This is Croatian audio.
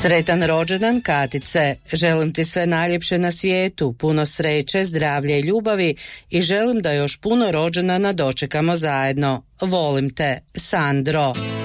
Sretan rođendan, Katice. Želim ti sve najljepše na svijetu, puno sreće, zdravlja i ljubavi i želim da još puno rođendana dočekamo zajedno. Volim te, Sandro.